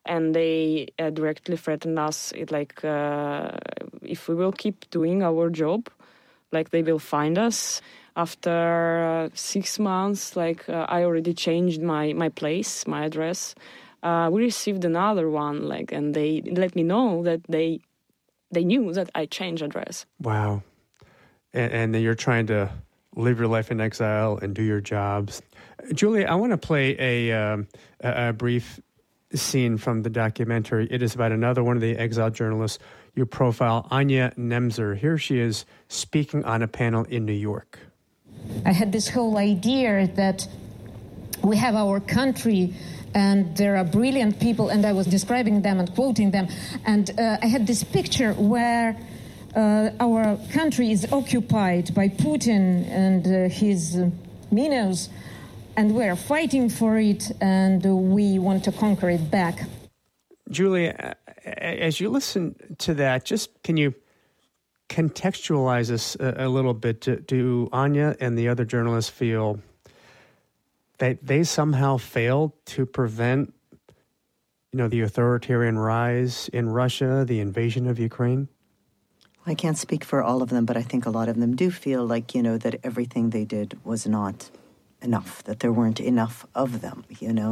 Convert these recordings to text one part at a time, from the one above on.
And they directly threatened us, if we will keep doing our job, like they will find us. After 6 months, I already changed my place, my address. We received another one, and they let me know that they knew that I changed address. Wow. And then you're trying to live your life in exile and do your jobs. Julia, I want to play a brief scene from the documentary. It is about another one of the exiled journalists you profile, Anya Nemzer. Here she is speaking on a panel in New York. I had this whole idea that we have our country and there are brilliant people, and I was describing them and quoting them. And I had this picture where our country is occupied by Putin and his minions, and we're fighting for it, and we want to conquer it back. Julia, as you listen to that, can you contextualize this a little bit? Do Anya and the other journalists feel that they somehow failed to prevent, the authoritarian rise in Russia, the invasion of Ukraine? I can't speak for all of them, but I think a lot of them do feel like, that everything they did was not enough, that there weren't enough of them,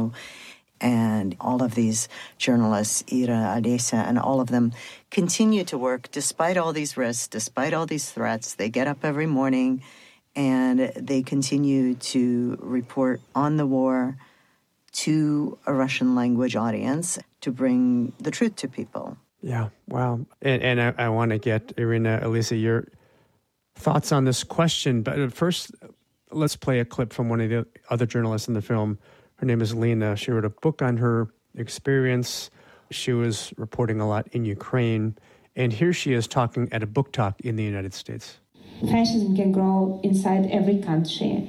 And all of these journalists, Ira, Alesa, and all of them continue to work despite all these risks, despite all these threats. They get up every morning and they continue to report on the war to a Russian language audience to bring the truth to people. Yeah, wow. And I want to get, Irina, Alesa, your thoughts on this question. But first, let's play a clip from one of the other journalists in the film. Her name is Lena. She wrote a book on her experience. She was reporting a lot in Ukraine. And here she is talking at a book talk in the United States. Fascism can grow inside every country.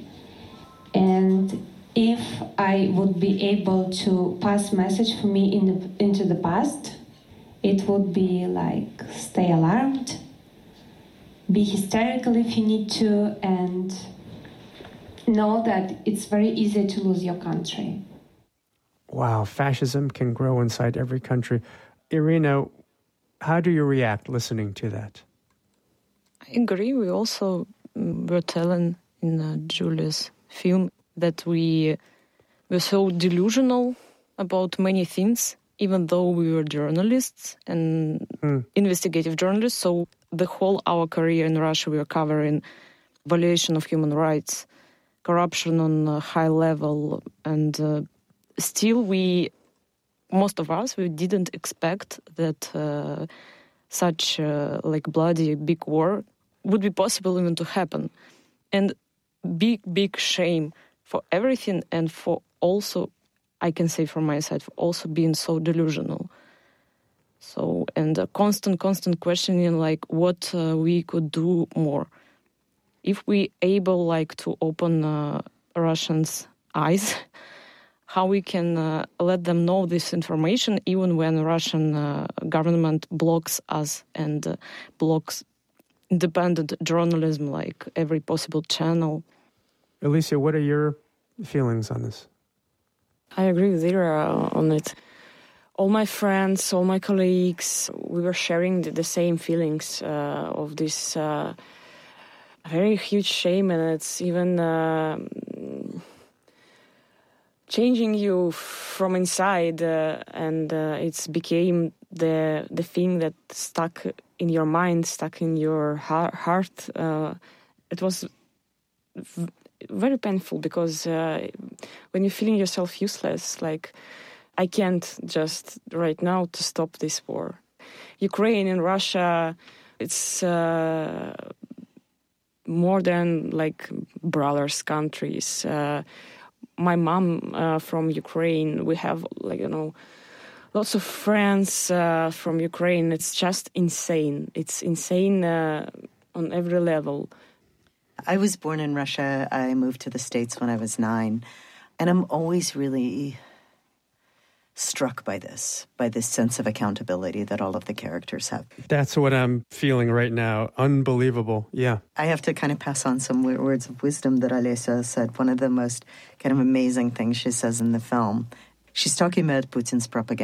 And if I would be able to pass message for me into the past, it would be like, stay alarmed, be hysterical if you need to, and know that it's very easy to lose your country. Wow, fascism can grow inside every country. Irina, how do you react listening to that? I agree. We also were telling in Julia's film that we were so delusional about many things, even though we were journalists and investigative journalists. So the whole our career in Russia, we were covering violation of human rights, corruption on a high level, and still most of us, we didn't expect that such bloody big war would be possible even to happen. And big shame for everything, and for also, I can say from my side, for also being so delusional. So, and a constant questioning, what we could do more. If we able, to open Russians' eyes, how we can let them know this information, even when Russian government blocks us and blocks independent journalism, like every possible channel. Alicia, what are your feelings on this? I agree with Ira on it. All my friends, all my colleagues, we were sharing the same feelings of this very huge shame, and it's even changing you from inside, and it's became the thing that stuck in your mind, stuck in your heart. It was very painful because when you're feeling yourself useless, I can't just right now to stop this war. Ukraine and Russia, it's more than brothers countries. My mom from Ukraine, we have lots of friends from Ukraine. It's just insane. It's insane on every level. I was born in Russia. I moved to the States when I was 9. And I'm always really struck by this sense of accountability that all of the characters have. That's what I'm feeling right now. Unbelievable. Yeah. I have to kind of pass on some words of wisdom that Alesa said. One of the most kind of amazing things she says in the film. She's talking about Putin's propaganda.